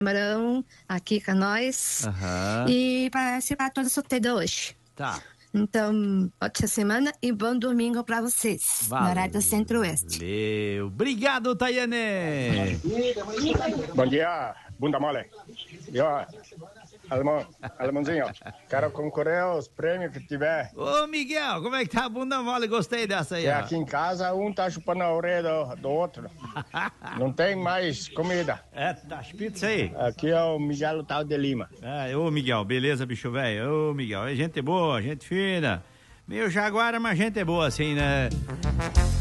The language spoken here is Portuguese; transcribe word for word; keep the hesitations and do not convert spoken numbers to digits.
Camarão aqui com nós. Aham. E para participar toda solteira hoje. Tá. Então, ótima semana e bom domingo para vocês. Valeu. No horário do Centro-Oeste. Valeu. Obrigado, Tayane. Bom dia, bunda mole. E ó, alemão, alemãozinho, quero concorrer aos prêmios que tiver. Ô, Miguel, como é que tá a bunda mole? Gostei dessa aí, E ó. aqui em casa um tá chupando a orelha do, do outro. Não tem mais comida. É, tá as pizzas aí. Aqui é o Miguel Tal de Lima. Ah, ô, Miguel, beleza, bicho velho? Ô, Miguel, é gente boa, gente fina. Meio jaguara, mas gente boa assim, né?